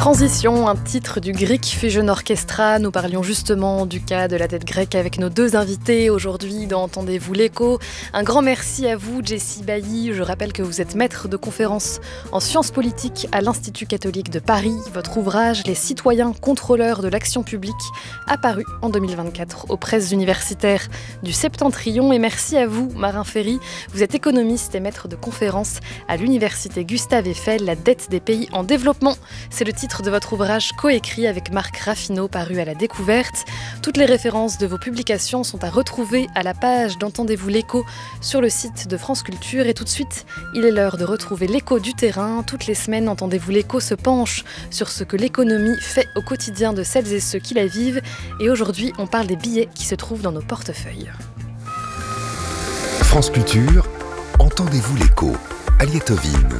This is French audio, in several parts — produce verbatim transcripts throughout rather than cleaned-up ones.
Transition, un titre du Greek Fusion Orchestra. Nous parlions justement du cas de la dette grecque avec nos deux invités aujourd'hui dans Entendez-vous l'écho. Un grand merci à vous, Jessie Bailly. Je rappelle que vous êtes maître de conférence en sciences politiques à l'Institut catholique de Paris. Votre ouvrage « Les citoyens contrôleurs de l'action publique » a paru en deux mille vingt-quatre aux presses universitaires du Septentrion. Et merci à vous, Marin Ferry. Vous êtes économiste et maître de conférence à l'université Gustave Eiffel, La dette des pays en développement. C'est le titre de votre ouvrage coécrit avec Marc Raffineau, paru à la Découverte. Toutes les références de vos publications sont à retrouver à la page d'Entendez-vous l'écho sur le site de France Culture. Et tout de suite, il est l'heure de retrouver l'écho du terrain. Toutes les semaines, Entendez-vous l'écho se penche sur ce que l'économie fait au quotidien de celles et ceux qui la vivent. Et aujourd'hui, on parle des billets qui se trouvent dans nos portefeuilles. France Culture, Entendez-vous l'écho, Aliette Ovine.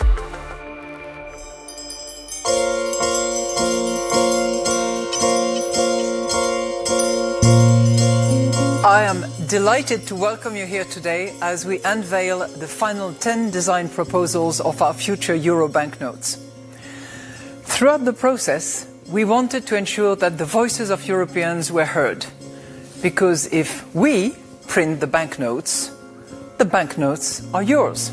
I am delighted to welcome you here today as we unveil the final ten design proposals of our future Euro banknotes. Throughout the process, we wanted to ensure that the voices of Europeans were heard. Because if we print the banknotes, the banknotes are yours.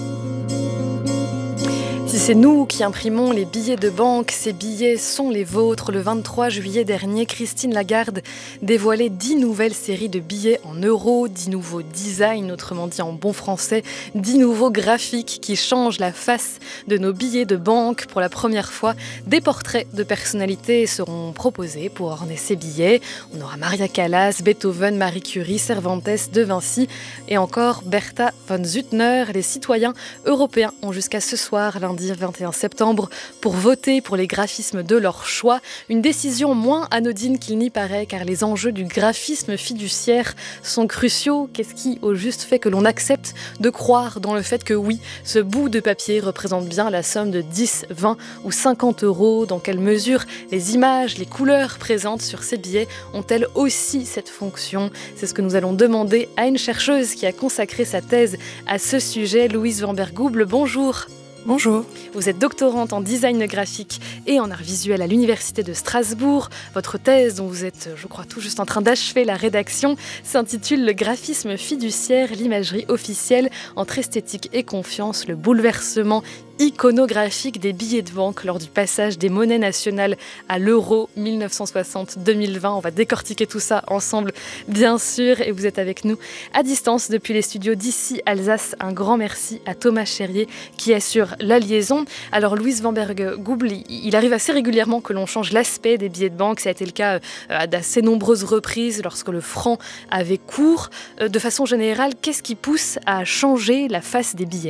Si c'est nous qui imprimons les billets de banque, ces billets sont les vôtres. Le vingt-trois juillet dernier, Christine Lagarde dévoilait dix nouvelles séries de billets en euros, dix nouveaux designs, autrement dit en bon français, dix nouveaux graphiques qui changent la face de nos billets de banque. Pour la première fois, des portraits de personnalités seront proposés pour orner ces billets. On aura Maria Callas, Beethoven, Marie Curie, Cervantes, De Vinci et encore Bertha von Suttner. Les citoyens européens ont jusqu'à ce soir, lundi vingt et un septembre, pour voter pour les graphismes de leur choix. Une décision moins anodine qu'il n'y paraît, car les enjeux du graphisme fiduciaire sont cruciaux. Qu'est-ce qui, au juste, fait que l'on accepte de croire dans le fait que oui, ce bout de papier représente bien la somme de dix, vingt ou cinquante euros? Dans quelle mesure les images, les couleurs présentes sur ces billets ont-elles aussi cette fonction? C'est ce que nous allons demander à une chercheuse qui a consacré sa thèse à ce sujet, Louise Wambergouble. Bonjour. Bonjour. Vous êtes doctorante en design graphique et en art visuel à l'Université de Strasbourg. Votre thèse, dont vous êtes, je crois, tout juste en train d'achever la rédaction, s'intitule « Le graphisme fiduciaire, l'imagerie officielle entre esthétique et confiance, le bouleversement iconographique des billets de banque lors du passage des monnaies nationales à l'euro mille neuf cent soixante deux mille vingt ». On va décortiquer tout ça ensemble, bien sûr, et vous êtes avec nous à distance depuis les studios d'ici Alsace. Un grand merci à Thomas Cherrier qui assure la liaison. Alors Louise Wambergouble, il arrive assez régulièrement que l'on change l'aspect des billets de banque. Ça a été le cas à d'assez nombreuses reprises lorsque le franc avait cours. De façon générale, qu'est-ce qui pousse à changer la face des billets ?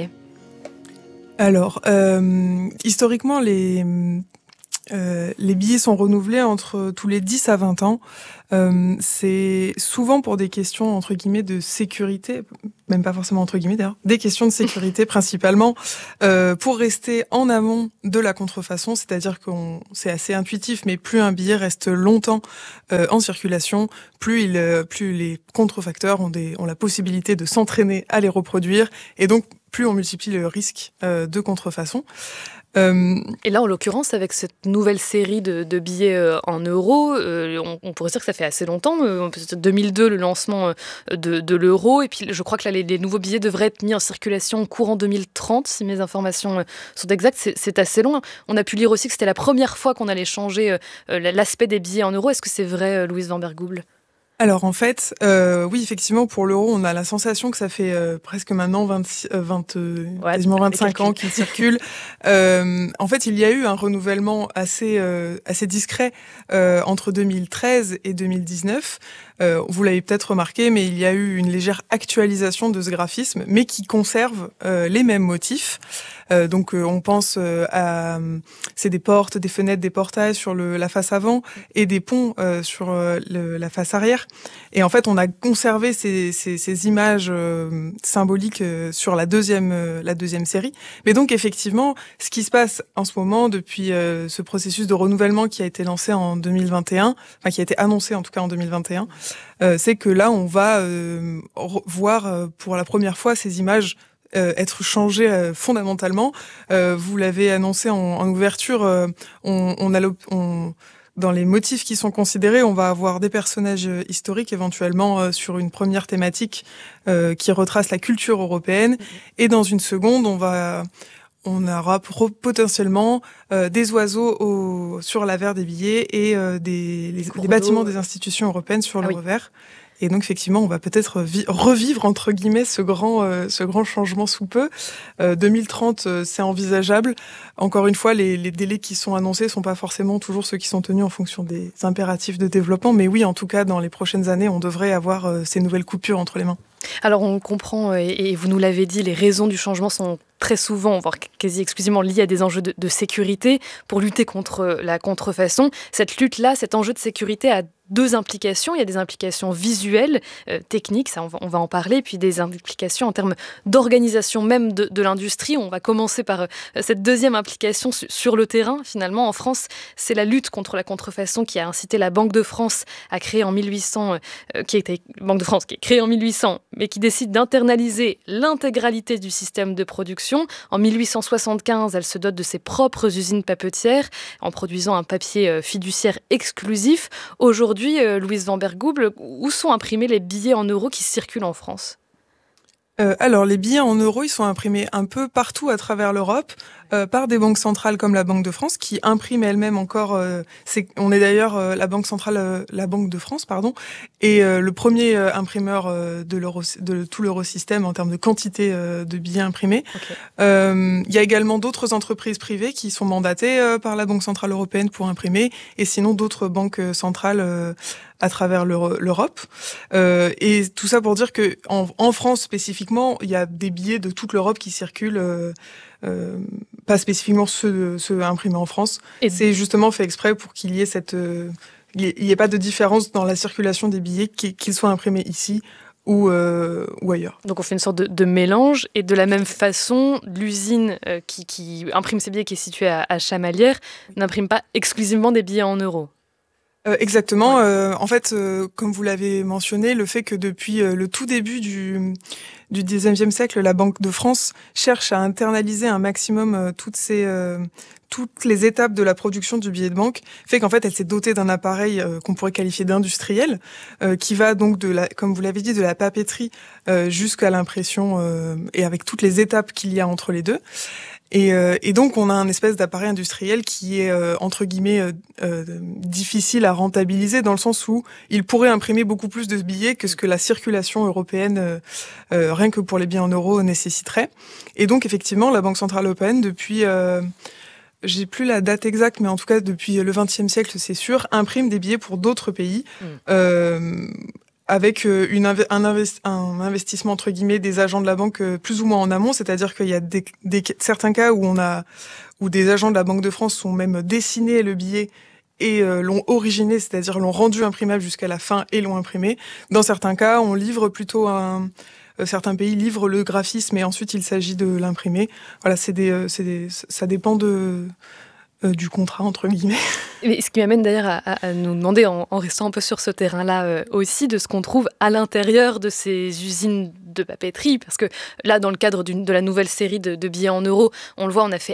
Alors, euh, historiquement, les, euh, les billets sont renouvelés entre tous les dix à vingt ans. Euh, c'est souvent pour des questions, entre guillemets, de sécurité, même pas forcément entre guillemets d'ailleurs, des questions de sécurité principalement, euh, pour rester en amont de la contrefaçon, c'est-à-dire que c'est assez intuitif, mais plus un billet reste longtemps euh, en circulation, plus, il, euh, plus les contrefacteurs ont, des, ont la possibilité de s'entraîner à les reproduire, et donc plus on multiplie le risque euh, de contrefaçon. Euh, Et là, en l'occurrence, avec cette nouvelle série de, de billets euh, en euros, euh, on, on pourrait dire que ça fait assez longtemps, euh, peut-être deux mille deux, le lancement euh, de, de l'euro, et puis je crois que là, les, les nouveaux billets devraient être mis en circulation courant deux mille trente, si mes informations euh, sont exactes. C'est, c'est assez long. On a pu lire aussi que c'était la première fois qu'on allait changer euh, l'aspect des billets en euros. Est-ce que c'est vrai, euh, Louise Wambergouble ? Alors en fait, euh, oui, effectivement, pour l'euro, on a la sensation que ça fait euh, presque maintenant vingt, euh, vingt, euh, ouais, quasiment vingt-cinq ans qu'il circule. Euh, en fait, il y a eu un renouvellement assez euh, assez discret euh, entre deux mille treize et deux mille dix-neuf. Euh, vous l'avez peut-être remarqué, mais il y a eu une légère actualisation de ce graphisme, mais qui conserve euh, les mêmes motifs. Euh, donc euh, on pense euh, à c'est des portes, des fenêtres, des portails sur le, la face avant et des ponts euh, sur euh, le, la face arrière. Et en fait, on a conservé ces, ces, ces images euh, symboliques euh, sur la deuxième euh, la deuxième série. Mais donc effectivement, ce qui se passe en ce moment depuis euh, ce processus de renouvellement qui a été lancé en deux mille vingt et un, enfin qui a été annoncé en tout cas en deux mille vingt et un, euh, c'est que là on va euh, voir euh, pour la première fois ces images euh, être changé euh, fondamentalement. Euh, vous l'avez annoncé en, en ouverture, euh, on, on a on, dans les motifs qui sont considérés, on va avoir des personnages historiques éventuellement euh, sur une première thématique euh, qui retrace la culture européenne, mmh. et dans une seconde, on va on aura potentiellement euh, des oiseaux au, sur l'avers des billets et euh, des, les, les bâtiments des institutions européennes sur ah le oui. revers. Et donc, effectivement, on va peut-être vi- revivre, entre guillemets, ce grand, euh, ce grand changement sous peu. Euh, deux mille trente, euh, c'est envisageable. Encore une fois, les, les délais qui sont annoncés ne sont pas forcément toujours ceux qui sont tenus en fonction des impératifs de développement. Mais oui, en tout cas, dans les prochaines années, on devrait avoir euh, ces nouvelles coupures entre les mains. Alors, on comprend, et, et vous nous l'avez dit, les raisons du changement sont très souvent, voire quasi exclusivement liées à des enjeux de, de sécurité pour lutter contre la contrefaçon. Cette lutte-là, cet enjeu de sécurité a deux implications. Il y a des implications visuelles, euh, techniques, ça on va, on va en parler, puis des implications en termes d'organisation même de, de l'industrie. On va commencer par euh, cette deuxième implication su- sur le terrain. Finalement, en France, c'est la lutte contre la contrefaçon qui a incité la Banque de France à créer en mille huit cents, euh, qui était Banque de France qui est créée en mille huit cents, mais qui décide d'internaliser l'intégralité du système de production. En mille huit cent soixante-quinze, elle se dote de ses propres usines papetières en produisant un papier euh, fiduciaire exclusif. Aujourd'hui, Aujourd'hui, Louise Van Bergouble, où sont imprimés les billets en euros qui circulent en France ? Euh, alors, les billets en euros, ils sont imprimés un peu partout à travers l'Europe euh, par des banques centrales comme la Banque de France, qui impriment elle-même encore. Euh, c'est, on est d'ailleurs euh, la Banque centrale, euh, la Banque de France, pardon, et euh, le premier euh, imprimeur euh, de, l'euro, de tout l'eurosystème en termes de quantité euh, de billets imprimés. Okay. Euh, il y a également d'autres entreprises privées qui sont mandatées euh, par la Banque centrale européenne pour imprimer, et sinon d'autres banques centrales euh, à travers l'Europe. Euh, et tout ça pour dire que en, en France spécifiquement, il y a des billets de toute l'Europe qui circulent, euh, euh, pas spécifiquement ceux, ceux imprimés en France. Et c'est justement fait exprès pour qu'il y ait cette, euh, il n'y ait pas de différence dans la circulation des billets, qu'ils soient imprimés ici ou, euh, ou ailleurs. Donc on fait une sorte de, de mélange, et de la même façon, l'usine euh, qui, qui imprime ces billets, qui est située à, à Chamalières, n'imprime pas exclusivement des billets en euros. Euh, exactement. Ouais. Euh, en fait, euh, comme vous l'avez mentionné, le fait que depuis euh, le tout début du du dix-neuvième siècle, la Banque de France cherche à internaliser un maximum euh, toutes ces euh, toutes les étapes de la production du billet de banque, fait qu'en fait, elle s'est dotée d'un appareil euh, qu'on pourrait qualifier d'industriel, euh, qui va donc de la, comme vous l'avez dit, de la papeterie euh, jusqu'à l'impression, euh, et avec toutes les étapes qu'il y a entre les deux. Et, euh, et donc, on a un espèce d'appareil industriel qui est, euh, entre guillemets, euh, euh, difficile à rentabiliser, dans le sens où il pourrait imprimer beaucoup plus de billets que ce que la circulation européenne, euh, euh, rien que pour les billets en euros, nécessiterait. Et donc, effectivement, la Banque centrale européenne, depuis... Euh, j'ai plus la date exacte, mais en tout cas, depuis le vingtième siècle, c'est sûr, imprime des billets pour d'autres pays, mmh. euh, avec une, un, investi- un investissement, entre guillemets, des agents de la banque plus ou moins en amont, c'est-à-dire qu'il y a des, des, certains cas où on a, où des agents de la Banque de France ont même dessiné le billet et euh, l'ont originé, c'est-à-dire l'ont rendu imprimable jusqu'à la fin et l'ont imprimé. Dans certains cas, on livre plutôt un... Certains pays livrent le graphisme et ensuite il s'agit de l'imprimer. Voilà, c'est des, c'est des, ça dépend de, euh, du contrat, entre guillemets. Et ce qui m'amène d'ailleurs à, à nous demander, en, en restant un peu sur ce terrain-là euh, aussi, de ce qu'on trouve à l'intérieur de ces usines de papeterie. Parce que là, dans le cadre d'une, de la nouvelle série de, de billets en euros, on le voit, on a fait